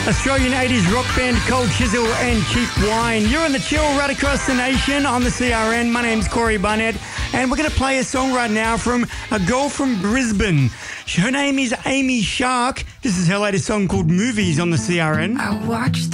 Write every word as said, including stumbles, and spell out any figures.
Australian eighties rock band Cold Chisel and Cheap Wine. You're on the chill right across the nation on the C R N. My name's Corey Barnett, and we're going to play a song right now from a girl from Brisbane. Her name is Amy Shark. This is her latest song called Movies on the C R N. I watched